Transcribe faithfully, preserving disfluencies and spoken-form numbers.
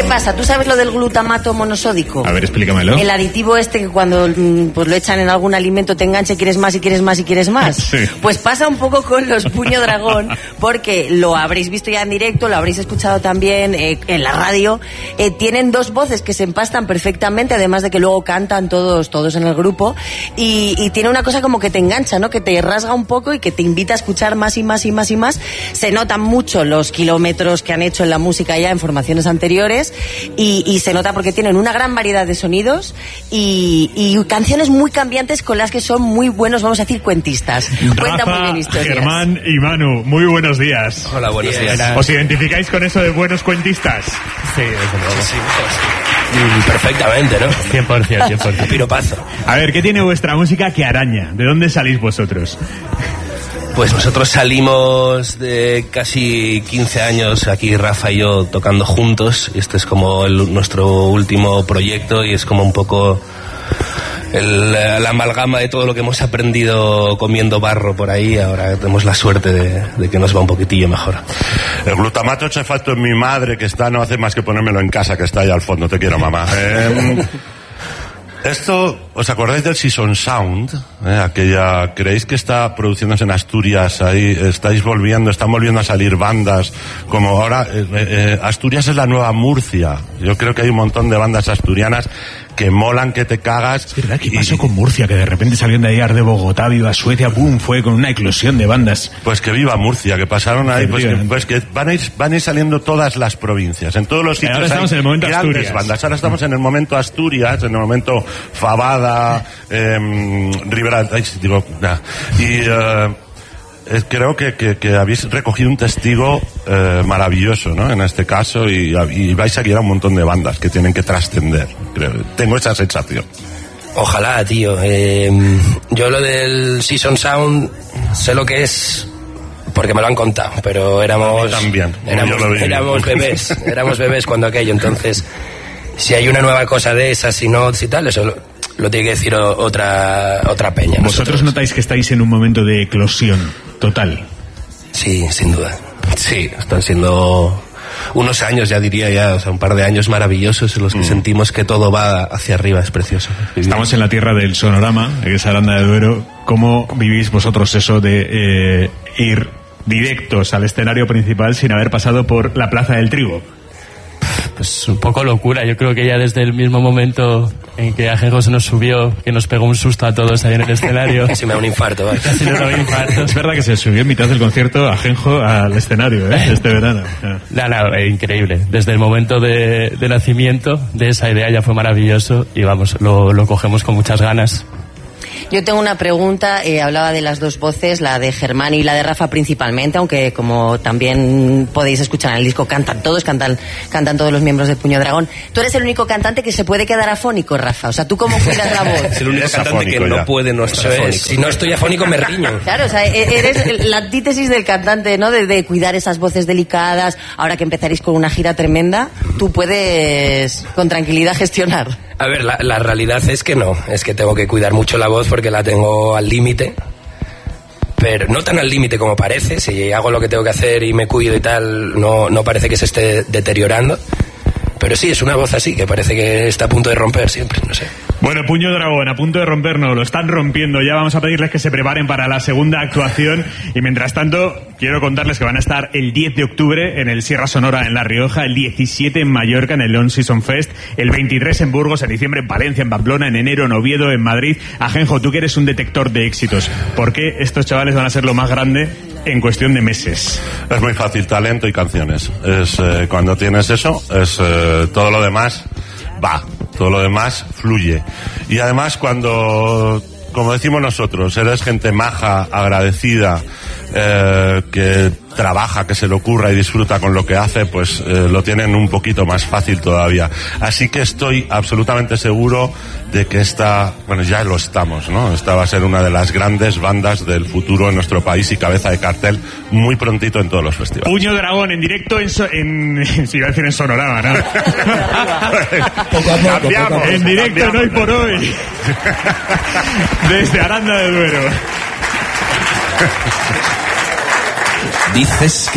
pasa? ¿Tú sabes lo del glutamato monosódico? A ver, explícamelo. El aditivo este que cuando pues lo echan en algún alimento te engancha y quieres más y quieres más y quieres más. Sí. Pues pasa un poco con los Puño Dragón, porque lo habréis visto ya en directo, lo habréis escuchado también eh, en la radio. Eh, tienen dos voces que se empastan perfectamente, además de que luego cantan todos, todos en el grupo. Y, y tiene una cosa como que te engancha, ¿no? Que te rasga un poco y que te invita a escuchar más y más y más y más. Se notan mucho los kilómetros que han hecho en la música ya en formaciones anteriores y, y se nota porque tienen una gran variedad de sonidos y, y canciones muy cambiantes con las que son muy buenos, vamos a decir, cuentistas. Cuentan muy bien historias. Germán y Manu, muy buenos días. Hola, buenos días. días. ¿Os identificáis con eso de buenos cuentistas? Sí, desde luego. Sí, sí. Perfectamente, ¿no? cien por ciento, cien por ciento. Piropazo. A ver, ¿qué tiene vuestra música que araña? ¿De dónde salís vosotros? Pues nosotros salimos de casi quince años aquí, Rafa y yo, tocando juntos. Este es como el, nuestro último proyecto y es como un poco el, la amalgama de todo lo que hemos aprendido comiendo barro por ahí. Ahora tenemos la suerte de, de que nos va un poquitillo mejor. El glutamato hecho falta en mi madre, que está, no hace más que ponérmelo en casa, que está ahí al fondo. Te quiero, mamá. Eh, Esto, ¿os acordáis del Season Sound? ¿Eh? Aquella, ¿creéis que está produciéndose en Asturias? Ahí estáis volviendo, están volviendo a salir bandas, como ahora, eh, eh, Asturias es la nueva Murcia. Yo creo que hay un montón de bandas asturianas que molan, que te cagas. Es verdad, ¿qué pasó con Murcia? Que de repente salieron de ahí de Bogotá, viva Suecia, boom, fue con una eclosión de bandas. Pues que viva Murcia, que pasaron ahí, pues que, pues que van a ir, van a ir saliendo todas las provincias, en todos los sitios. Ahora estamos en el momento grandes Asturias. Bandas. Ahora estamos en el momento Asturias, en el momento Fabada, eh, Rivera, ay, digo, nah. y eh, eh, creo que, que, que habéis recogido un testigo eh, maravilloso, ¿no? En este caso, y, y vais a guiar a un montón de bandas que tienen que trascender, creo. Tengo esa sensación. Ojalá, tío. Eh, yo lo del Season Sound sé lo que es porque me lo han contado, pero éramos también, éramos, éramos bebés, éramos bebés cuando aquello, entonces si hay una nueva cosa de esas y no y tal, eso lo, lo tiene que decir otra otra peña. ¿Vosotros nosotros. notáis que estáis en un momento de eclosión total? Sí, sin duda. Sí, están siendo unos años, ya diría ya, o sea, un par de años maravillosos en los que mm. sentimos que todo va hacia arriba, es precioso. Estamos en la tierra del sonorama, en esa Aranda de Duero. ¿Cómo vivís vosotros eso de eh, ir directos al escenario principal sin haber pasado por la Plaza del Trigo? Pues un poco locura. Yo creo que ya desde el mismo momento en que Ajenjo se nos subió, que nos pegó un susto a todos ahí en el escenario. Casi me da un infarto, ¿vale? Casi me da un infarto. Es verdad que se subió en mitad del concierto Ajenjo al escenario, ¿eh? Este verano. No, no, eh, increíble. Desde el momento de, de nacimiento de esa idea ya fue maravilloso y vamos, lo, lo cogemos con muchas ganas. Yo tengo una pregunta, eh, hablaba de las dos voces, la de Germán y la de Rafa principalmente, aunque como también podéis escuchar en el disco, cantan todos, cantan, cantan todos los miembros de Puño Dragón. Tú eres el único cantante que se puede quedar afónico, Rafa, o sea, ¿tú cómo cuidas la voz? Es el único cantante que no puede no estar afónico. Si no estoy afónico me riño. Claro, o sea, eres la antítesis del cantante, ¿no? De, de cuidar esas voces delicadas, ahora que empezaréis con una gira tremenda, tú puedes con tranquilidad gestionar. A ver, la, la realidad es que no, es que tengo que cuidar mucho la voz porque la tengo al límite, pero no tan al límite como parece. Si hago lo que tengo que hacer y me cuido y tal, no, no parece que se esté deteriorando, pero sí, es una voz así, que parece que está a punto de romper siempre, no sé. Bueno, Puño Dragón, a punto de rompernos, lo están rompiendo. Ya vamos a pedirles que se preparen para la segunda actuación. Y mientras tanto, quiero contarles que van a estar el diez de octubre en el Sierra Sonora en La Rioja, el diecisiete en Mallorca en el On Season Fest, el veintitrés en Burgos, en diciembre en Valencia, en Pamplona, en enero en Oviedo, en Madrid. Ajenjo, tú que eres un detector de éxitos, ¿por qué estos chavales van a ser lo más grande en cuestión de meses? Es muy fácil, talento y canciones. Es eh, cuando tienes eso, es eh, todo lo demás va, todo lo demás fluye. Y además cuando, como decimos nosotros, eres gente maja, agradecida, eh, que trabaja, que se le ocurra y disfruta con lo que hace, pues eh, lo tienen un poquito más fácil todavía. Así que estoy absolutamente seguro de que esta, bueno, ya lo estamos, ¿no? Esta va a ser una de las grandes bandas del futuro en nuestro país y cabeza de cartel muy prontito en todos los festivales. Puño Dragón en directo en, so, en, si iba a decir en Sonorama, ¿no? Poco a poco, cambiamos, poco a poco. En directo cambiamos, en Hoy por Hoy desde Aranda de Duero. Dices que